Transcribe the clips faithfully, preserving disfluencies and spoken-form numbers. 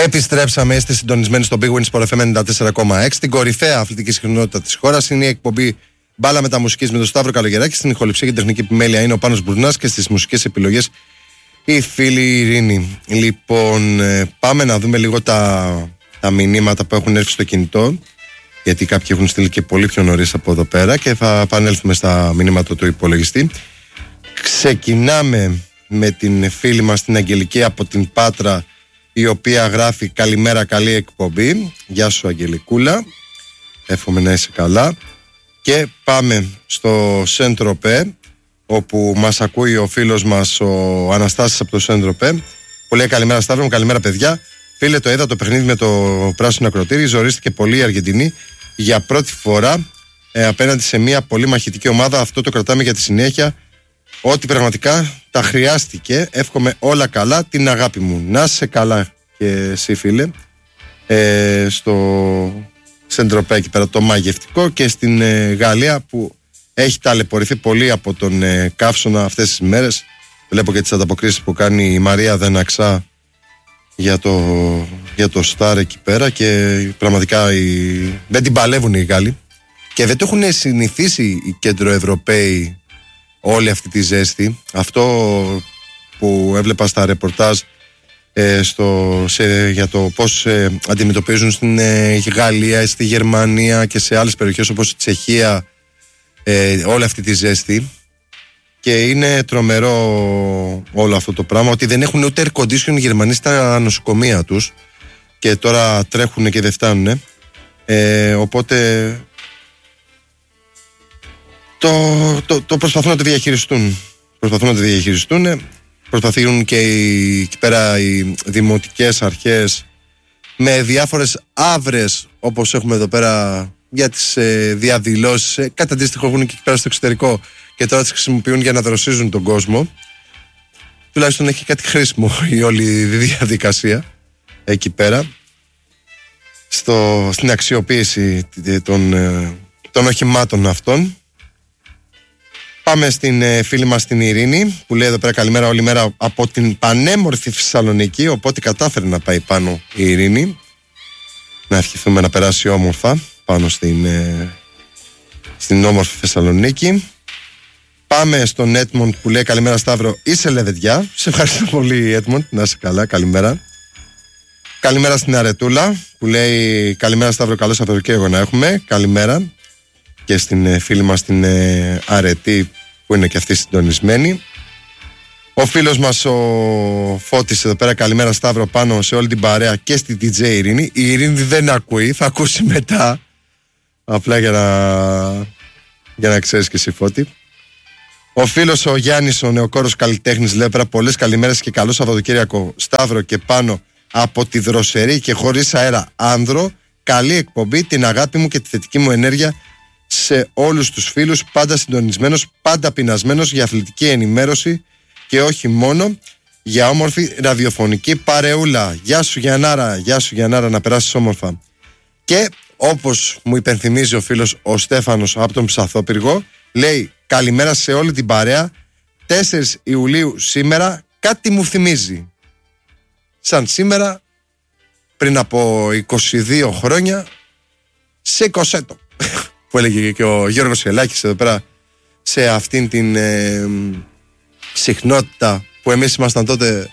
Επιστρέψαμε, είστε συντονισμένοι στο Big Win Sport εφ εμ ενενήντα τέσσερα κόμμα έξι. Την κορυφαία αθλητική συχνότητα της χώρας είναι η εκπομπή Μπάλα Μεταμουσικής με τον Σταύρο Καλογεράκη. Στην ηχοληψία και την τεχνική επιμέλεια είναι ο Πάνος Μπουρνάς και στις μουσικές επιλογές η φίλη Ειρήνη. Λοιπόν, πάμε να δούμε λίγο τα, τα μηνύματα που έχουν έρθει στο κινητό, γιατί κάποιοι έχουν στείλει και πολύ πιο νωρίς από εδώ πέρα και θα επανέλθουμε στα μηνύματα του υπολογιστή. Ξεκινάμε με την φίλη μας την Αγγελική από την Πάτρα, η οποία γράφει καλημέρα, καλή εκπομπή. Γεια σου Αγγελικούλα, εύχομαι να είσαι καλά. Και πάμε στο Σεντροπέ, όπου μας ακούει ο φίλος μας ο Αναστάσης από το Σεντροπέ, που λέει καλημέρα Σταύρο μου, καλημέρα παιδιά. Φίλε, το είδα το παιχνίδι με το πράσινο ακροτήρι, ζορίστηκε πολύ η Αργεντινή για πρώτη φορά ε, απέναντι σε μια πολύ μαχητική ομάδα. Αυτό το κρατάμε για τη συνέχεια, ότι πραγματικά τα χρειάστηκε. Εύχομαι όλα καλά, την αγάπη μου. Να είσαι καλά και εσύ φίλε, ε, στο Σεντροπέ εκεί πέρα το μαγευτικό, και στην ε, Γαλλία που έχει ταλαιπωρηθεί πολύ από τον ε, καύσωνα αυτές τις μέρες. Βλέπω και τις ανταποκρίσεις που κάνει η Μαρία Δεναξά για το, για το Σταρ εκεί πέρα, και πραγματικά οι, δεν την παλεύουν οι Γάλλοι και δεν το έχουν συνηθίσει οι κεντροευρωπαίοι όλη αυτή τη ζέστη. Αυτό που έβλεπα στα ρεπορτάζ ε, στο, σε, για το πώς ε, αντιμετωπίζουν στην ε, Γαλλία, στη Γερμανία και σε άλλες περιοχές όπως η Τσεχία ε, όλη αυτή τη ζέστη, και είναι τρομερό όλο αυτό το πράγμα, ότι δεν έχουν ούτε air condition οι Γερμανοί στα νοσοκομεία τους και τώρα τρέχουν και δεν φτάνουν, ε, οπότε το, το, το προσπαθούν να το διαχειριστούν προσπαθούν να το διαχειριστούν προσπαθούν και οι, εκεί πέρα οι δημοτικές αρχές με διάφορες άβρες, όπως έχουμε εδώ πέρα για τις ε, διαδηλώσεις, ε, κάτι αντίστοιχο έχουν και εκεί πέρα στο εξωτερικό και τώρα τις χρησιμοποιούν για να δροσίζουν τον κόσμο. Τουλάχιστον έχει κάτι χρήσιμο η όλη διαδικασία εκεί πέρα στο, στην αξιοποίηση των, ε, των οχημάτων αυτών. Πάμε στην ε, φίλη μας την Ειρήνη, που λέει εδώ πέρα καλημέρα όλη μέρα από την πανέμορφη Θεσσαλονίκη, οπότε κατάφερε να πάει πάνω η Ειρήνη. Να ευχηθούμε να περάσει όμορφα πάνω στην, ε, στην όμορφη Θεσσαλονίκη. Πάμε στον Έτμοντ που λέει καλημέρα Σταύρο, είσαι λεβεδιά. Σε ευχαριστώ πολύ Έτμοντ, να είσαι καλά, καλημέρα. Καλημέρα στην Αρετούλα που λέει καλημέρα Σταύρο, καλό Σαββατοκύριακο να έχουμε. Καλημέρα και στην ε, φίλη μας την ε, Αρετή που είναι και αυτή συντονισμένη. Ο φίλος μας ο Φώτης εδώ πέρα, καλημέρα Σταύρο, πάνω σε όλη την παρέα και στη ντι τζέι Ειρήνη. Η Ειρήνη δεν ακούει, θα ακούσει μετά, απλά για να, για να ξέρεις και εσύ Φώτη. Ο φίλος ο Γιάννης ο νεοκόρος καλλιτέχνης λέει πέρα πολλές καλημέρες και καλό Σαββατοκύριακο Σταύρο και πάνω από τη δροσερή και χωρίς αέρα Άνδρο. Καλή εκπομπή, την αγάπη μου και τη θετική μου ενέργεια σε όλους τους φίλους, πάντα συντονισμένος, πάντα πεινασμένος για αθλητική ενημέρωση και όχι μόνο, για όμορφη ραδιοφωνική παρεούλα. Γεια σου Γιαννάρα, γεια σου Γιαννάρα, να περάσεις όμορφα. Και όπως μου υπενθυμίζει ο φίλος ο Στέφανος από τον Ψαθόπυργο, λέει καλημέρα σε όλη την παρέα. τέσσερις Ιουλίου σήμερα κάτι μου θυμίζει. Σαν σήμερα πριν από είκοσι δύο χρόνια σε εικοσέτο που έλεγε και ο Γιώργος Ελάκης εδώ πέρα, σε αυτήν την ε, συχνότητα που εμείς ήμασταν τότε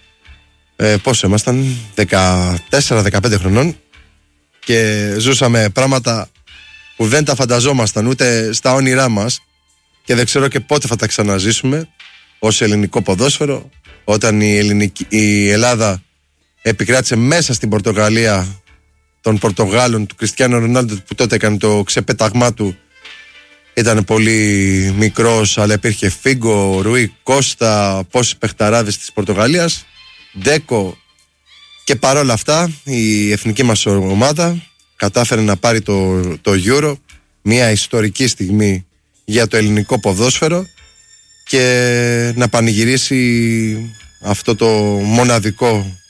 ε, πόσο ήμασταν, δεκατέσσερα δεκαπέντε χρονών, και ζούσαμε πράγματα που δεν τα φανταζόμασταν ούτε στα όνειρά μας, και δεν ξέρω και πότε θα τα ξαναζήσουμε ως ελληνικό ποδόσφαιρο, όταν η, ελληνική, η Ελλάδα επικράτησε μέσα στην Πορτογαλία των Πορτογάλων, του Κριστιάνο Ρονάλντο, που τότε έκανε το ξεπέταγμά του. Ήταν πολύ μικρός, αλλά υπήρχε Φίγκο, Ρουί, Κώστα, πόσοι παιχταράδες της Πορτογαλίας, Ντέκο, και παρόλα αυτά η εθνική μας ομάδα κατάφερε να πάρει το, το Euro, μια ιστορική στιγμή για το ελληνικό ποδόσφαιρο, και να πανηγυρίσει αυτό το μοναδικό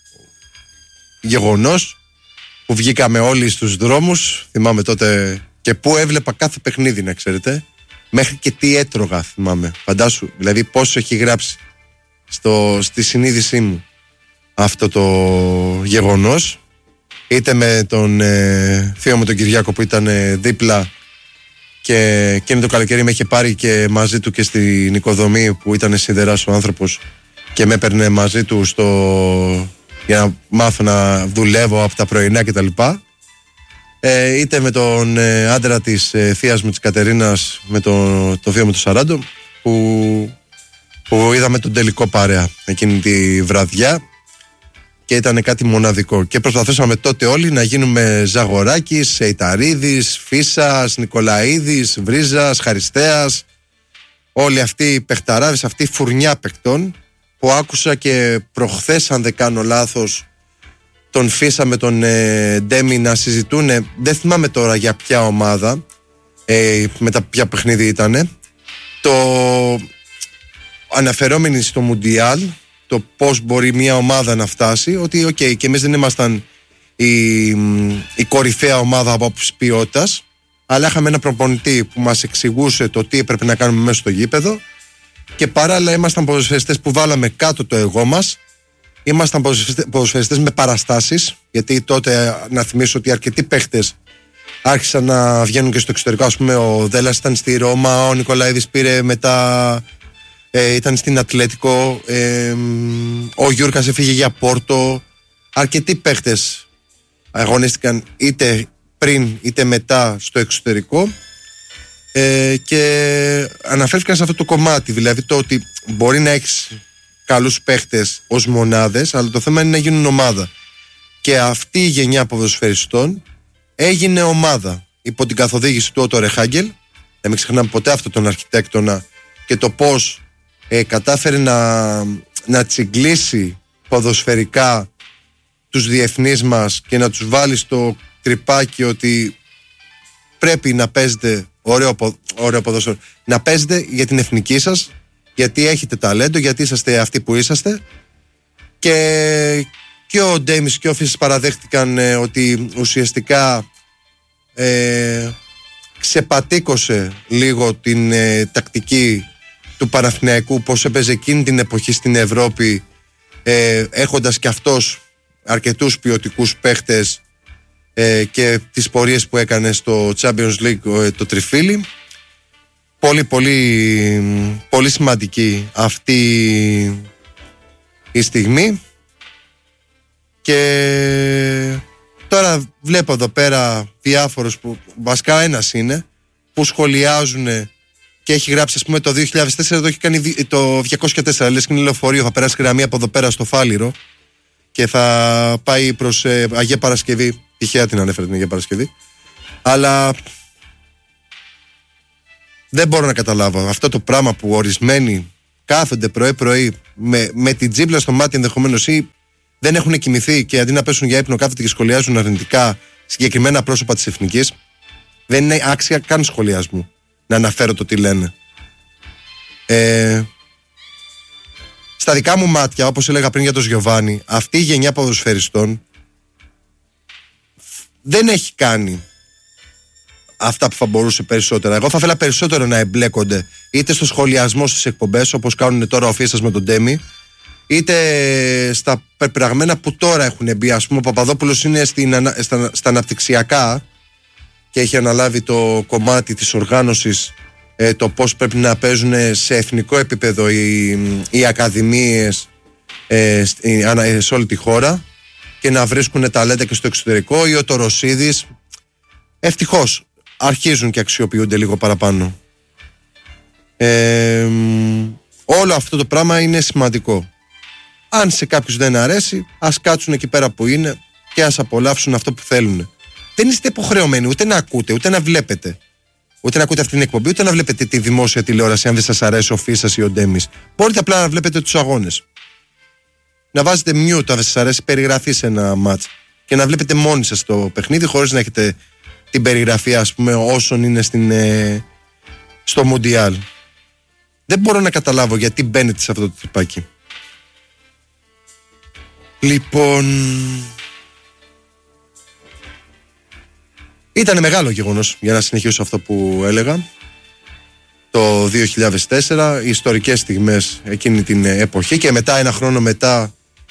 γεγονός που βγήκαμε όλοι στους δρόμους. Θυμάμαι τότε και πού έβλεπα κάθε παιχνίδι, να ξέρετε, μέχρι και τι έτρωγα θυμάμαι. Φαντάσου, δηλαδή πόσο έχει γράψει στο, στη συνείδησή μου αυτό το γεγονός. Είτε με τον ε, θείο μου τον Κυριάκο που ήταν ε, δίπλα και εκείνο το καλοκαίρι με είχε πάρει και μαζί του και στην οικοδομή που ήταν σιδεράς ο άνθρωπος και με έπαιρνε μαζί του στο, για να μάθω να δουλεύω από τα πρωινά κτλ. Ε, είτε με τον ε, άντρα της ε, θείας μου της Κατερίνας, με τον το θείο μου τον Σαράντο, που, που είδαμε τον τελικό παρέα εκείνη τη βραδιά και ήταν κάτι μοναδικό και προσπαθούσαμε τότε όλοι να γίνουμε Ζαγοράκης, Σεϊταρίδης, Φίσας, Νικολαίδης, Βρίζας, Χαριστέας, όλοι αυτοί οι παιχταράδες, αυτή η φουρνιά παικτών που άκουσα και προχθές, αν δεν κάνω λάθος, τον Φίσα με τον ε, Ντέμι να συζητούν, δεν θυμάμαι τώρα για ποια ομάδα, ε, με τα ποια παιχνίδι ήτανε, το αναφερόμενοι στο Μουντιάλ, το πώς μπορεί μια ομάδα να φτάσει, ότι οκ, okay, και εμείς δεν ήμασταν η, η κορυφαία ομάδα από άποψη ποιότητας, αλλά είχαμε ένα προπονητή που μας εξηγούσε το τι έπρεπε να κάνουμε μέσα στο γήπεδο και παράλληλα ήμασταν ποδοσφαιριστές που βάλαμε κάτω το εγώ μας, ήμασταν ποδοσφαιριστές με παραστάσεις, γιατί τότε να θυμίσω ότι αρκετοί παίχτες άρχισαν να βγαίνουν και στο εξωτερικό. Ας πούμε ο Δέλλας ήταν στη Ρώμα, ο Νικολαίδης πήρε μετά, ε, ήταν στην Ατλέτικο, ε, ο Γιούρκας έφυγε για Πόρτο. Αρκετοί παίχτες αγωνίστηκαν είτε πριν είτε μετά στο εξωτερικό, ε, και αναφέρθηκαν σε αυτό το κομμάτι, δηλαδή το ότι μπορεί να έχεις καλούς παίχτες ως μονάδες, αλλά το θέμα είναι να γίνουν ομάδα. Και αυτή η γενιά ποδοσφαιριστών έγινε ομάδα υπό την καθοδήγηση του Ότο Ρεχάγκελ. Δεν μην ξεχνάμε ποτέ αυτό τον αρχιτέκτονα και το πώς ε, κατάφερε να, να τσιγκλίσει ποδοσφαιρικά τους διεθνείς μας και να τους βάλει στο τρυπάκι ότι πρέπει να παίζετε ωραίο, ωραίο ποδόσφαιρο, να παίζετε για την εθνική σας, γιατί έχετε ταλέντο, γιατί είσαστε αυτοί που είσαστε. Και, και ο Ντέμις και ο Φίσας παραδέχτηκαν ε, ότι ουσιαστικά ε, ξεπατήκωσε λίγο την ε, τακτική του Παναθηναϊκού, πως έπαιζε εκείνη την εποχή στην Ευρώπη, ε, έχοντας και αυτός αρκετούς ποιοτικούς παίχτες ε, και τις πορείες που έκανε στο Champions League ε, το τριφύλι. Πολύ πολύ πολύ σημαντική αυτή η στιγμή. Και τώρα βλέπω εδώ πέρα διάφορους που βασικά ένας είναι που σχολιάζουν και έχει γράψει, ας πούμε, το δύο χιλιάδες τέσσερα το έχει κάνει το διακόσια τέσσερα, λες και είναι λεωφορείο, θα περάσει γραμμή από εδώ πέρα στο Φάληρο και θα πάει προς ε, Αγία Παρασκευή. Τυχαία την ανέφερε την Αγία Παρασκευή, αλλά δεν μπορώ να καταλάβω αυτό το πράγμα που ορισμένοι κάθονται πρωί-πρωί με, με την τζίμπλα στο μάτι ενδεχομένως, ή δεν έχουν κοιμηθεί και αντί να πέσουν για ύπνο κάθονται και σχολιάζουν αρνητικά συγκεκριμένα πρόσωπα της εθνικής. Δεν είναι άξια καν σχολιασμού να αναφέρω το τι λένε. Ε, στα δικά μου μάτια, όπως έλεγα πριν για τον Γιωβάνι, αυτή η γενιά ποδοσφαιριστών δεν έχει κάνει αυτά που θα μπορούσε περισσότερα. Εγώ θα ήθελα περισσότερο να εμπλέκονται είτε στο σχολιασμό στις εκπομπές, όπως κάνουν τώρα ο Φίσας με τον Ντέμι, είτε στα πεπραγμένα που τώρα έχουν μπει. Ας πούμε, ο Παπαδόπουλος είναι στην, στα, στα αναπτυξιακά και έχει αναλάβει το κομμάτι της οργάνωσης, ε, το πώς πρέπει να παίζουν σε εθνικό επίπεδο οι, οι ακαδημίες ε, σε όλη τη χώρα και να βρίσκουν ταλέντα και στο εξωτερικό. Ή ο Τοροσίδης, ευτυχώς αρχίζουν και αξιοποιούνται λίγο παραπάνω. ε, Όλο αυτό το πράγμα είναι σημαντικό. Αν σε κάποιους δεν αρέσει, ας κάτσουν εκεί πέρα που είναι και ας απολαύσουν αυτό που θέλουν. Δεν είστε υποχρεωμένοι ούτε να ακούτε, ούτε να βλέπετε, ούτε να ακούτε αυτή την εκπομπή, ούτε να βλέπετε τη δημόσια τηλεόραση αν δεν σας αρέσει ο Φίσας ή ο Ντέμις. Μπορείτε απλά να βλέπετε τους αγώνες, να βάζετε mute αν δεν σας αρέσει περιγραφή σε ένα μάτς και να βλέπετε μόνοι σας το παιχνίδι χωρίς να έχετε την περιγραφή, ας πούμε, όσων είναι στην, ε, στο Μουντιάλ. Δεν μπορώ να καταλάβω γιατί μπαίνετε σε αυτό το τρυπάκι. Λοιπόν, ήταν μεγάλο γεγονός, για να συνεχίσω αυτό που έλεγα, το δύο χιλιάδες τέσσερα, οι ιστορικές στιγμές εκείνη την εποχή, και μετά, ένα χρόνο μετά,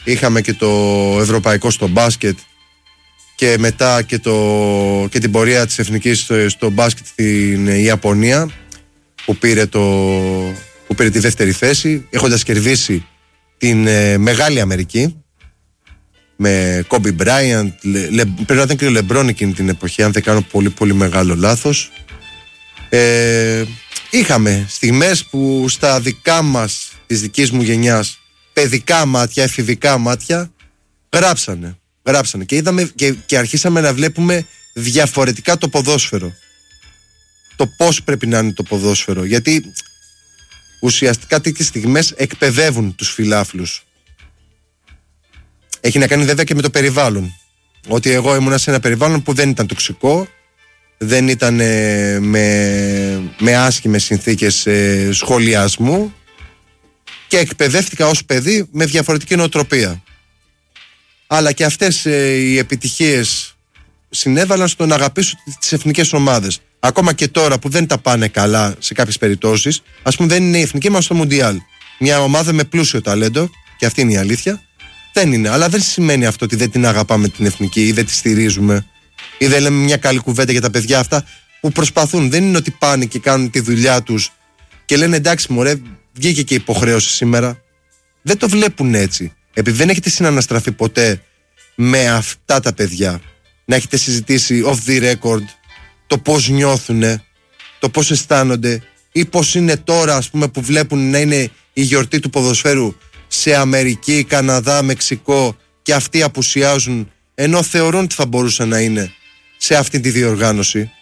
είχαμε και το ευρωπαϊκό στο μπάσκετ και μετά και, το, και την πορεία της εθνικής στο, στο μπάσκετ στην Ιαπωνία που πήρε, το, που πήρε τη δεύτερη θέση, έχοντας κερδίσει την ε, Μεγάλη Αμερική με Kobe Bryant, λε, λε, πρέπει να ήταν και ο Λεμπρόν εκείνη την εποχή, αν δεν κάνω πολύ πολύ μεγάλο λάθος. Ε, είχαμε στιγμές που στα δικά μας, της δικής μου γενιάς, παιδικά μάτια, εφηβικά μάτια, γράψανε, γράψανε και, είδαμε, και, και αρχίσαμε να βλέπουμε διαφορετικά το ποδόσφαιρο. Το πώς πρέπει να είναι το ποδόσφαιρο, γιατί ουσιαστικά τέτοιες στιγμές εκπαιδεύουν τους φιλάθλους. Έχει να κάνει βέβαια και με το περιβάλλον. Ότι εγώ ήμουνα σε ένα περιβάλλον που δεν ήταν τοξικό, δεν ήταν ε, με, με άσχημες συνθήκες ε, σχολιασμού και εκπαιδεύτηκα ως παιδί με διαφορετική νοοτροπία. Αλλά και αυτές ε, οι επιτυχίες συνέβαλαν στο να αγαπήσω τις εθνικές ομάδες. Ακόμα και τώρα που δεν τα πάνε καλά σε κάποιες περιπτώσεις, ας πούμε δεν είναι η εθνική μας στο Μουντιάλ. Μια ομάδα με πλούσιο ταλέντο, και αυτή είναι η αλήθεια, δεν είναι. Αλλά δεν σημαίνει αυτό ότι δεν την αγαπάμε την εθνική ή δεν τη στηρίζουμε ή δεν λέμε μια καλή κουβέντα για τα παιδιά αυτά που προσπαθούν. Δεν είναι ότι πάνε και κάνουν τη δουλειά τους και λένε εντάξει μωρέ, βγήκε και υποχρέωση σήμερα. Δεν το βλέπουν έτσι. Επειδή δεν έχετε συναναστραφεί ποτέ με αυτά τα παιδιά, να έχετε συζητήσει off the record το πώς νιώθουνε, το πώς αισθάνονται ή πώς είναι τώρα, ας πούμε, που βλέπουν να είναι η γιορτή του ποδοσφαίρου σε Αμερική, Καναδά, Μεξικό και αυτοί απουσιάζουν ενώ θεωρούν ότι θα μπορούσαν να είναι σε αυτή τη διοργάνωση.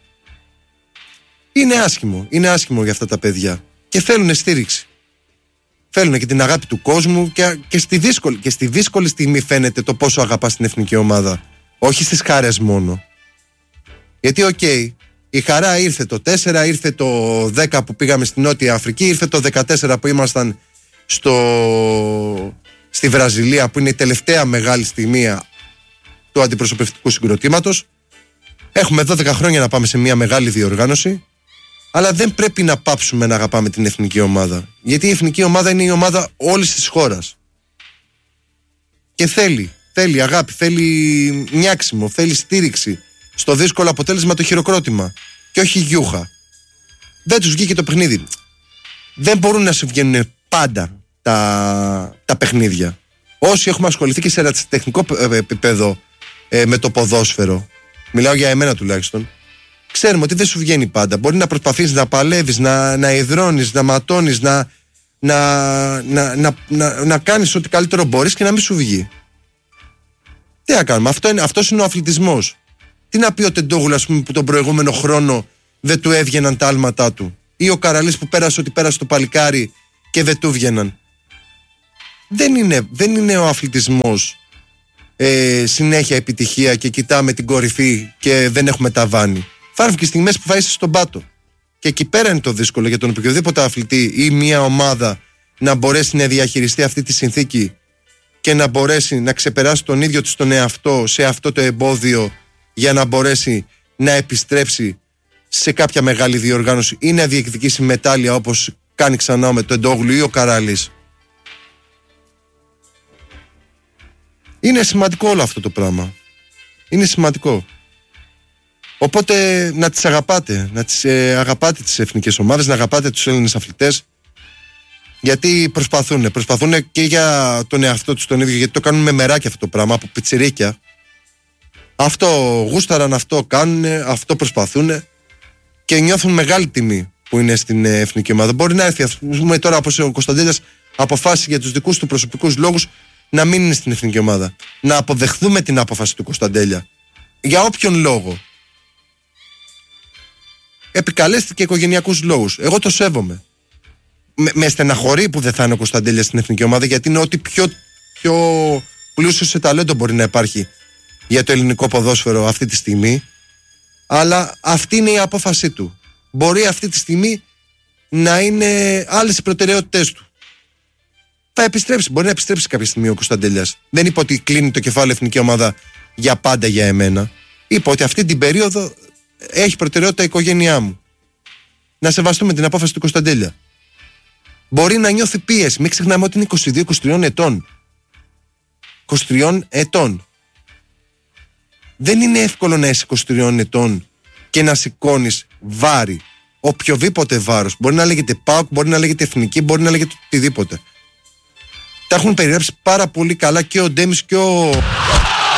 Είναι άσχημο, είναι άσχημο για αυτά τα παιδιά και θέλουν στήριξη. Θέλουν και την αγάπη του κόσμου και, και, στη δύσκολη, και στη δύσκολη στιγμή φαίνεται το πόσο αγαπάς την εθνική ομάδα. Όχι στις χαρές μόνο. Γιατί οκ, okay, η χαρά ήρθε το τέσσερα, ήρθε το δέκα που πήγαμε στην Νότια Αφρική, ήρθε το δεκατέσσερα που ήμασταν στο... στη Βραζιλία που είναι η τελευταία μεγάλη στιγμή του αντιπροσωπευτικού συγκροτήματος. Έχουμε δώδεκα χρόνια να πάμε σε μια μεγάλη διοργάνωση, αλλά δεν πρέπει να πάψουμε να αγαπάμε την εθνική ομάδα. Γιατί η εθνική ομάδα είναι η ομάδα όλης της χώρας. Και θέλει, θέλει αγάπη, θέλει νιάξιμο, θέλει στήριξη. Στο δύσκολο αποτέλεσμα το χειροκρότημα και όχι γιούχα. Δεν τους βγήκε το παιχνίδι. Δεν μπορούν να σου βγαίνουν πάντα τα, τα παιχνίδια. Όσοι έχουμε ασχοληθεί και σε τεχνικό επίπεδο ε, με το ποδόσφαιρο, μιλάω για εμένα τουλάχιστον, ξέρουμε ότι δεν σου βγαίνει πάντα. Μπορεί να προσπαθείς να παλεύεις, να, να ιδρώνεις, να ματώνεις, να, να, να, να, να, να κάνεις ό,τι καλύτερο μπορείς και να μην σου βγει. Τι να κάνουμε, αυτό είναι, αυτός είναι ο αθλητισμός. Τι να πει ο Τεντόγουλου, ας πούμε, που τον προηγούμενο χρόνο δεν του έβγαιναν τα άλματά του, ή ο Καραλής που πέρασε ότι πέρασε το παλικάρι και δεν του βγαίναν. Δεν είναι, δεν είναι ο αθλητισμός ε, συνέχεια επιτυχία και κοιτάμε την κορυφή και δεν έχουμε ταβάνι. Υπάρχουν και στιγμές που θα είσαι στον πάτο. Και εκεί πέρα είναι το δύσκολο για τον οποιοδήποτε αθλητή ή μια ομάδα να μπορέσει να διαχειριστεί αυτή τη συνθήκη και να μπορέσει να ξεπεράσει τον ίδιο του τον εαυτό σε αυτό το εμπόδιο για να μπορέσει να επιστρέψει σε κάποια μεγάλη διοργάνωση ή να διεκδικήσει μετάλλια όπως κάνει ξανά με τον Εντόγλου ή ο Καράλης. Είναι σημαντικό όλο αυτό το πράγμα. Είναι σημαντικό. Οπότε να τις αγαπάτε, να τις ε, αγαπάτε τις εθνικές ομάδες, να αγαπάτε τους Έλληνες αθλητές, γιατί προσπαθούν, προσπαθούν και για τον εαυτό τους τον ίδιο, γιατί το κάνουν με μεράκι αυτό το πράγμα, από πιτσιρίκια. Αυτό γούσταραν, αυτό κάνουν, αυτό προσπαθούν και νιώθουν μεγάλη τιμή που είναι στην εθνική ομάδα. Μπορεί να έρθει, ας πούμε, τώρα όπως ο Κωνσταντέλιας αποφάσισε για τους δικούς του προσωπικούς λόγους να μην είναι στην εθνική ομάδα. Να αποδεχθούμε την απόφαση του Κωνσταντέλια. Για όποιον λόγο. Επικαλέστηκε οικογενειακούς λόγους. Εγώ το σέβομαι. Με, με στεναχωρεί που δεν θα είναι ο Κωνσταντέλιας στην εθνική ομάδα, γιατί είναι ό,τι πιο, πιο πλούσιο σε ταλέντο μπορεί να υπάρχει για το ελληνικό ποδόσφαιρο αυτή τη στιγμή. Αλλά αυτή είναι η απόφασή του. Μπορεί αυτή τη στιγμή να είναι άλλες οι προτεραιότητες του. Θα επιστρέψει. Μπορεί να επιστρέψει κάποια στιγμή ο Κωνσταντέλιας. Δεν είπε ότι κλείνει το κεφάλαιο εθνική ομάδα για πάντα για εμένα. Είπε ότι αυτή την περίοδο έχει προτεραιότητα η οικογένειά μου. Να σεβαστούμε την απόφαση του Κωνσταντέλια. Μπορεί να νιώθει πίεση. Μην ξεχνάμε ότι είναι είκοσι δύο είκοσι τρία ετών. είκοσι τριών ετών. Δεν είναι εύκολο να είσαι είκοσι τριών ετών και να σηκώνεις βάρη. Οποιοδήποτε βάρος. Μπορεί να λέγεται ΠΑΟΚ, μπορεί να λέγεται Εθνική, μπορεί να λέγεται οτιδήποτε. Τα έχουν περιγράψει πάρα πολύ καλά και ο Ντέμις και ο